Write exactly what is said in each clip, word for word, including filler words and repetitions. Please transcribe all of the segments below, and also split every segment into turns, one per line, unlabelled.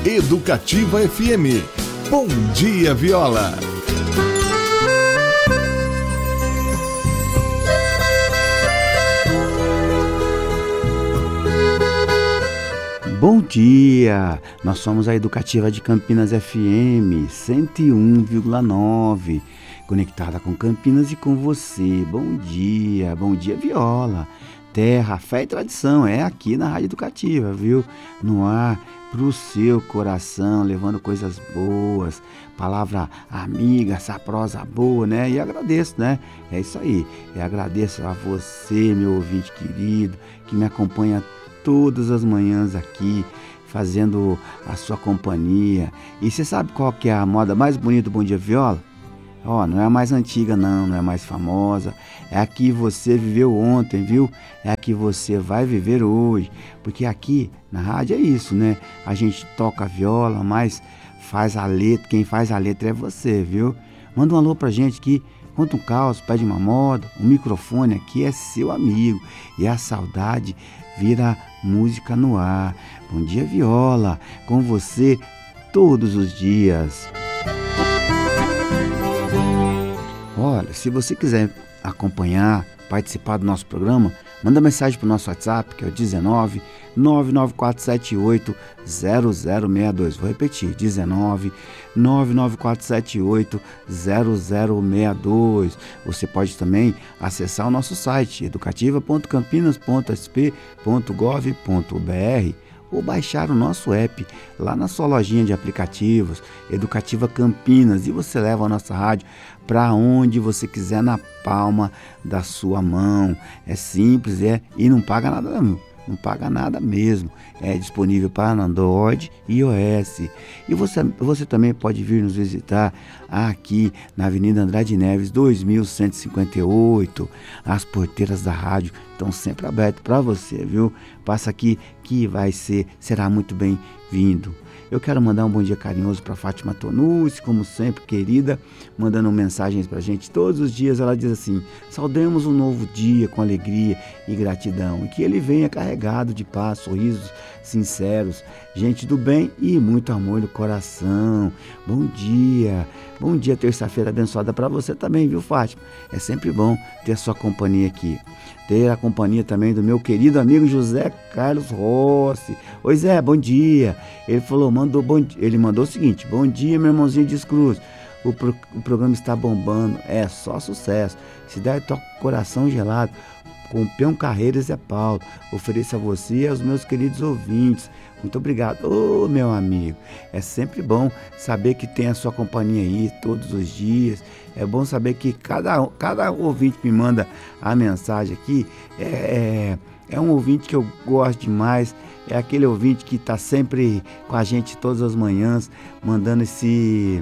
Educativa F M. Bom dia, Viola.
Bom dia! Nós somos a Educativa de Campinas F M cento e um vírgula nove, conectada com Campinas e com você. Bom dia, bom dia, Viola. Terra, fé e tradição, é aqui na Rádio Educativa, viu? No ar, pro seu coração, levando coisas boas, palavra amiga, essa prosa boa, né? E agradeço, né? É isso aí, eu agradeço a você, meu ouvinte querido, que me acompanha todas as manhãs aqui, fazendo a sua companhia. E você sabe qual que é a moda mais bonita do Bom Dia Viola? Ó, oh, não é a mais antiga não, não é a mais famosa, é a que você viveu ontem, viu? É a que você vai viver hoje, porque aqui na rádio é isso, né? A gente toca a viola, mas faz a letra, quem faz a letra é você, viu? Manda um alô pra gente aqui, conta um caos, pede uma moda, o microfone aqui é seu amigo, e a saudade vira música no ar. Bom dia, Viola, com você todos os dias. Olha, se você quiser acompanhar, participar do nosso programa, manda mensagem para o nosso WhatsApp, que é o dezenove, nove nove quatro sete oito, zero zero seis dois. Vou repetir, dezenove, nove nove quatro sete oito, zero zero seis dois. Você pode também acessar o nosso site, educativa ponto campinas ponto s p ponto gov ponto b r, ou baixar o nosso app lá na sua lojinha de aplicativos, Educativa Campinas, e você leva a nossa rádio para onde você quiser, na palma da sua mão. É simples, é, e não paga nada não, não paga nada mesmo. É disponível para Android e iOS. E você, você também pode vir nos visitar aqui na Avenida Andrade Neves, dois mil cento e cinquenta e oito. As porteiras da rádio estão sempre abertas para você, viu? Passa aqui que vai ser, será muito bem-vindo. Eu quero mandar um bom dia carinhoso para Fátima Tonucci, como sempre, querida, mandando mensagens para a gente todos os dias. Ela diz assim: saudemos um novo dia com alegria e gratidão, e que ele venha carregado de paz, sorrisos sinceros, gente do bem e muito amor no coração. Bom dia, bom dia, terça-feira abençoada para você também, viu, Fátima? É sempre bom ter a sua companhia aqui. Ter a companhia também do meu querido amigo José Carlos Rossi. Oi, Zé, bom dia. Ele falou, mandou bom, ele mandou o seguinte: bom dia, meu irmãozinho de Cruz. O, pro, o programa está bombando, é só sucesso. Cidade toca o coração gelado, com o Peão Carreiro e Zé Paulo. Ofereço a você e aos meus queridos ouvintes. Muito obrigado, ô, meu amigo. É sempre bom saber que tem a sua companhia aí todos os dias. É bom saber que cada, cada ouvinte que me manda a mensagem aqui é, é, é um ouvinte que eu gosto demais. É aquele ouvinte que está sempre com a gente todas as manhãs, mandando esse,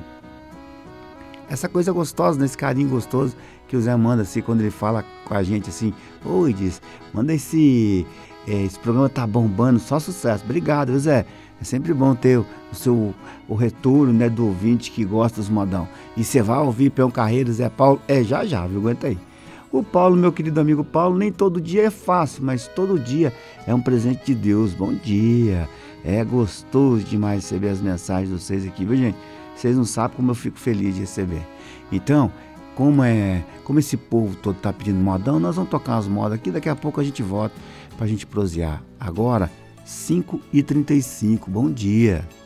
essa coisa gostosa, né? Esse carinho gostoso que o Zé manda assim, quando ele fala com a gente assim: oi, diz, manda esse, é, esse programa tá bombando, só sucesso. Obrigado, Zé. É sempre bom ter o, o seu o retorno, né, do ouvinte que gosta dos modão. E você vai ouvir Peão Carreiro, Zé Paulo, é já já, viu? Aguenta aí. O Paulo, meu querido amigo Paulo, nem todo dia é fácil, mas todo dia é um presente de Deus. Bom dia. É gostoso demais receber as mensagens de vocês aqui, viu, gente? Vocês não sabem como eu fico feliz de receber. Então, como é, como esse povo todo tá pedindo modão, nós vamos tocar umas modas aqui, daqui a pouco a gente volta pra gente prosear. Agora, cinco e trinta e cinco, bom dia.